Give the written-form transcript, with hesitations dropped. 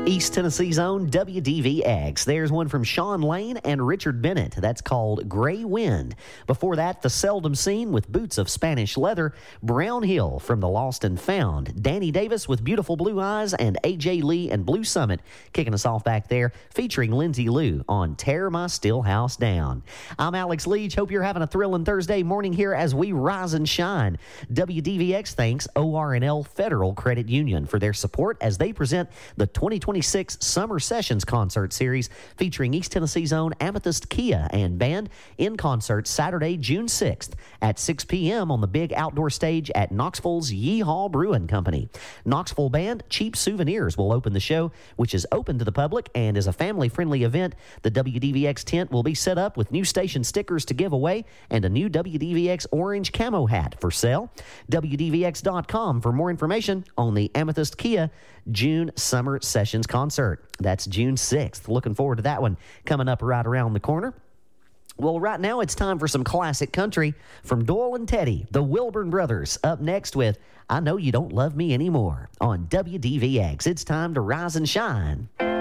East Tennessee's own WDVX. There's one from Sean Lane and Richard Bennett. That's called Gray Wind. Before that, The Seldom Seen with Boots of Spanish Leather. Brown Hill from The Lost and Found. Danny Davis with Beautiful Blue Eyes, and AJ Lee and Blue Summit kicking us off back there, featuring Lindsay Lou on Tear My Still House Down. I'm Alex Leach. Hope you're having a thrilling Thursday morning here as we rise and shine. WDVX thanks OR&L Federal Credit Union for their support as they present the 2026 Summer Sessions Concert Series featuring East Tennessee's own Amethyst Kia and Band in concert Saturday, June 6th at 6 p.m. on the big outdoor stage at Knoxville's Yeehaw Brewing Company. Knoxville Band Cheap Souvenirs will open the show, which is open to the public and is a family-friendly event. The WDVX tent will be set up with new station stickers to give away and a new WDVX orange camo hat for sale. WDVX.com for more information on the Amethyst Kia June Summer Sessions Concert. That's June 6th. Looking forward to that one coming up right around the corner. Well, right now it's time for some classic country from Doyle and Teddy, the Wilburn Brothers, up next with I Know You Don't Love Me Anymore on WDVX. It's time to rise and shine.